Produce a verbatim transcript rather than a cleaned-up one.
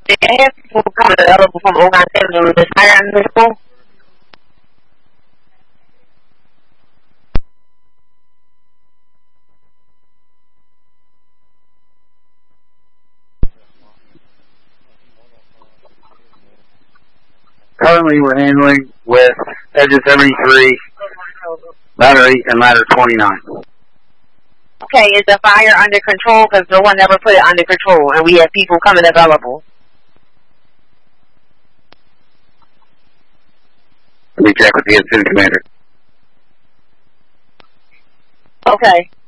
I have people coming available from Old Seven with the fire in the school. Currently, we're handling with Edges seventy-three, Ladder eight, and Ladder twenty-nine. Okay, is the fire under control? Because no one ever put it under control, and we have people coming available. Let me check with the incident commander. Okay.